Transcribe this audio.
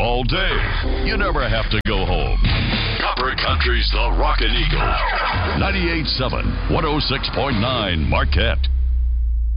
all day. You never have to go home. Copper Country's the Rockin' Eagle. 98.7, 106.9 Marquette.